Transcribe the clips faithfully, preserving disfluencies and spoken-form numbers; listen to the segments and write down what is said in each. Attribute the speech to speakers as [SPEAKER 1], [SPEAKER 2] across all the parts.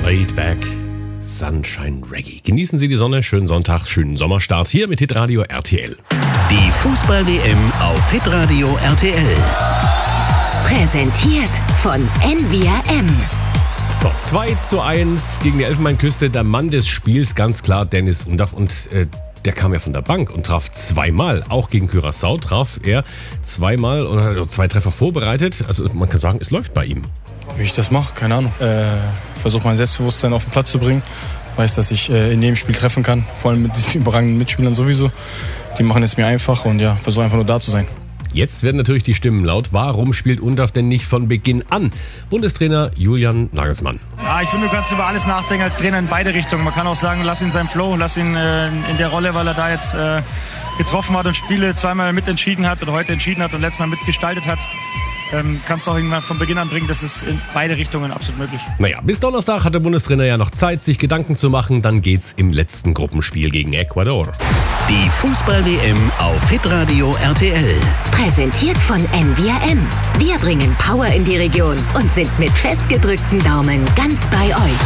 [SPEAKER 1] Laid Back, Sunshine Reggae. Genießen Sie die Sonne, schönen Sonntag, schönen Sommerstart hier mit Hitradio R T L.
[SPEAKER 2] Die Fußball-W M auf Hitradio R T L.
[SPEAKER 3] Präsentiert von N V R M.
[SPEAKER 1] So, zwei zu eins gegen die Elfenbeinküste. Der Mann des Spiels, ganz klar, Dennis Undaff. Und äh, der kam ja von der Bank und traf zweimal. Auch gegen Curaçao traf er zweimal und hat zwei Treffer vorbereitet. Also man kann sagen, es läuft bei ihm.
[SPEAKER 4] Wie ich das mache, keine Ahnung. Äh, versuche mein Selbstbewusstsein auf den Platz zu bringen. Weiß, dass ich äh, in jedem Spiel treffen kann. Vor allem mit diesen überragenden Mitspielern sowieso. Die machen es mir einfach und ja, versuche einfach nur da zu sein.
[SPEAKER 1] Jetzt werden natürlich die Stimmen laut. Warum spielt Undaff denn nicht von Beginn an? Bundestrainer Julian Nagelsmann.
[SPEAKER 5] Ja, ich finde, du kannst über alles nachdenken als Trainer in beide Richtungen. Man kann auch sagen, lass ihn seinen Flow, lass ihn äh, in der Rolle, weil er da jetzt äh, getroffen hat und Spiele zweimal mitentschieden hat oder heute entschieden hat und letztes Mal mitgestaltet hat. Ähm, kannst du auch irgendwann von Beginn an bringen, das ist in beide Richtungen absolut möglich.
[SPEAKER 1] Naja, bis Donnerstag hat der Bundestrainer ja noch Zeit, sich Gedanken zu machen. Dann geht's im letzten Gruppenspiel gegen Ecuador.
[SPEAKER 2] Die Fußball-W M auf Hitradio R T L.
[SPEAKER 3] Präsentiert von N V R M. Wir bringen Power in die Region und sind mit festgedrückten Daumen ganz bei euch.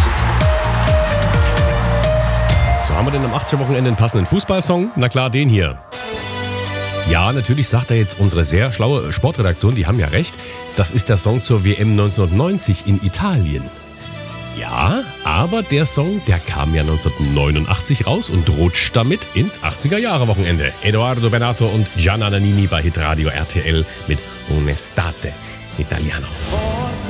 [SPEAKER 1] So, haben wir denn am achtziger-Wochenende einen passenden Fußballsong? Na klar, den hier. Ja, natürlich sagt er jetzt unsere sehr schlaue Sportredaktion, die haben ja recht, das ist der Song zur W M neunzehnhundertneunzig in Italien. Ja, aber der Song, der kam ja neunzehnhundertneunundachtzig raus und rutscht damit ins achtziger-Jahre-Wochenende. Edoardo Bennato und Gianna Nannini bei Hitradio R T L mit Un'estate Italiano.